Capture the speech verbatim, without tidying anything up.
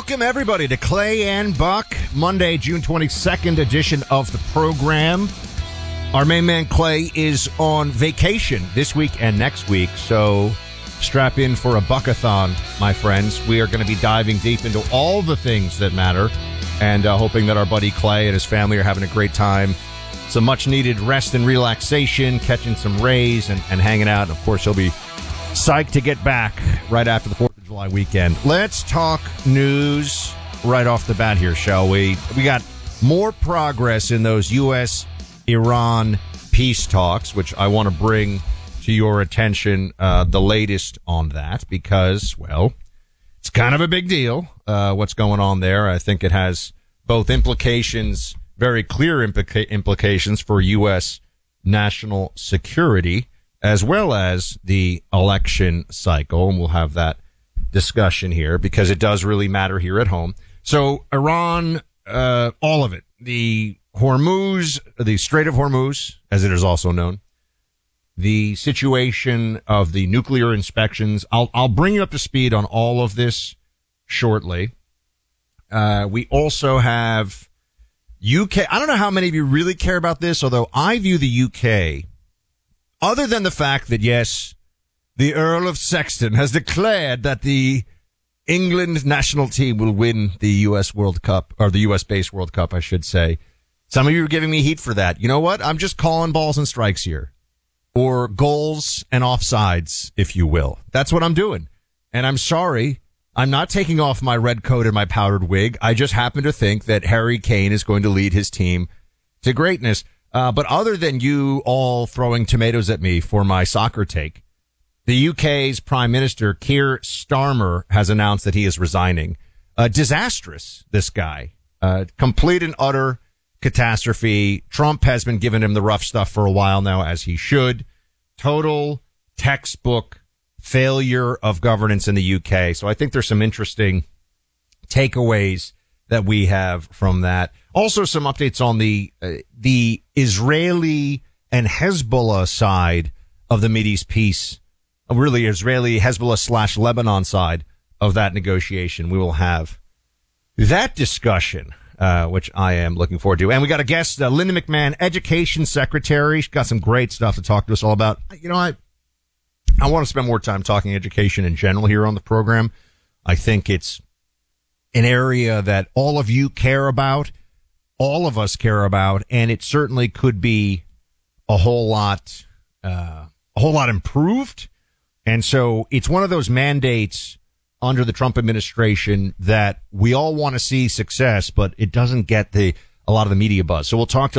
Welcome, everybody, to Clay and Buck, Monday, June twenty-second edition of the program. Our main man, Clay, is on vacation this week and next week, so strap in for a Buckathon, my friends. We are going to be diving deep into all the things that matter and uh, hoping that our buddy Clay and his family are having a great time. Some much-needed rest and relaxation, catching some rays and, and hanging out. And, of course, he'll be psyched to get back right after the fourth of July weekend. Let's talk news right off the bat here, shall we? We got more progress in those U S Iran peace talks, which I want to bring to your attention, uh, the latest on that, because, well, it's kind of a big deal, uh, what's going on there. I think it has both implications, very clear implica- implications for U S national security, as well as the election cycle. And we'll have that discussion here because it does really matter here at home. So Iran, uh, all of it, the Hormuz, the Strait of Hormuz, as it is also known, the situation of the nuclear inspections. I'll, I'll bring you up to speed on all of this shortly. Uh, we also have U K. I don't know how many of you really care about this, although I view the U K, other than the fact that, yes, the Earl of Sexton has declared that the England national team will win the U S World Cup, or the U S-based World Cup, I should say. Some of you are giving me heat for that. You know what? I'm just calling balls and strikes here. Or goals and offsides, if you will. That's what I'm doing. And I'm sorry, I'm not taking off my red coat and my powdered wig. I just happen to think that Harry Kane is going to lead his team to greatness. Uh, but other than you all throwing tomatoes at me for my soccer take, the U K's Prime Minister, Keir Starmer, has announced that he is resigning. Uh, disastrous, this guy. Uh, complete and utter catastrophe. Trump has been giving him the rough stuff for a while now, as he should. Total textbook failure of governance in the U K. So I think there's some interesting takeaways that we have from that. Also, some updates on the uh, the Israeli and Hezbollah side of the Mideast peace, uh, really Israeli Hezbollah slash Lebanon side of that negotiation. We will have that discussion, uh, which I am looking forward to. And we got a guest, uh, Linda McMahon, Education Secretary. She's got some great stuff to talk to us all about. You know, I I want to spend more time talking education in general here on the program. I think it's an area that all of you care about, all of us care about, and it certainly could be a whole lot, uh, a whole lot improved. And so it's one of those mandates under the Trump administration that we all want to see success, but it doesn't get the a lot of the media buzz. So we'll talk to